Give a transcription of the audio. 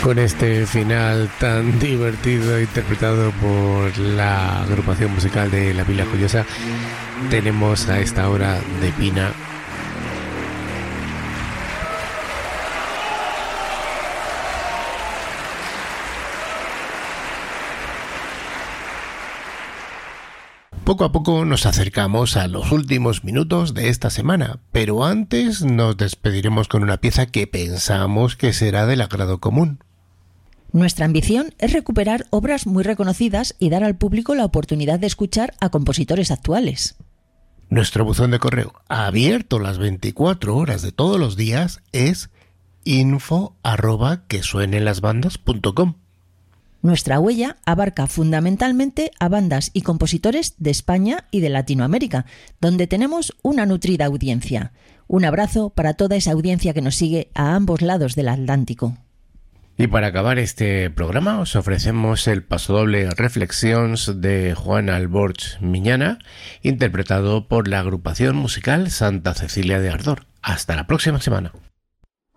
Con este final tan divertido interpretado por la agrupación musical de La Vila Joyosa, tenemos a esta hora de Pina. Poco a poco nos acercamos a los últimos minutos de esta semana, pero antes nos despediremos con una pieza que pensamos que será del agrado común. Nuestra ambición es recuperar obras muy reconocidas y dar al público la oportunidad de escuchar a compositores actuales. Nuestro buzón de correo, abierto las 24 horas de todos los días, es info@quesuenenlasbandas.com. Nuestra huella abarca fundamentalmente a bandas y compositores de España y de Latinoamérica, donde tenemos una nutrida audiencia. Un abrazo para toda esa audiencia que nos sigue a ambos lados del Atlántico. Y para acabar este programa os ofrecemos el pasodoble Reflexions de Juan Alborch Miñana, interpretado por la agrupación musical Santa Cecilia de Ardor. Hasta la próxima semana.